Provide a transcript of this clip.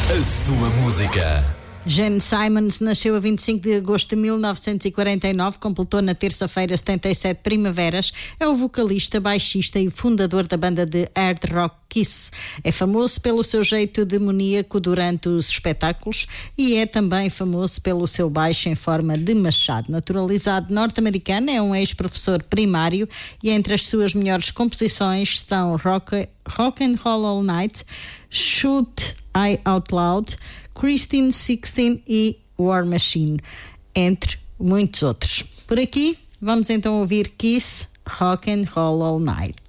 A sua música. Gene Simons nasceu a 25 de agosto de 1949, completou na terça-feira 77 primaveras, é o vocalista, baixista e fundador da banda de hard rock Kiss. É famoso pelo seu jeito demoníaco durante os espetáculos e é também famoso pelo seu baixo em forma de machado. Naturalizado norte-americano, é um ex-professor primário e entre as suas melhores composições estão Rock and Roll All Night, Shoot I Out Loud, Christine 16 e War Machine, entre muitos outros. Por aqui, vamos então ouvir Kiss, Rock and Roll All Night.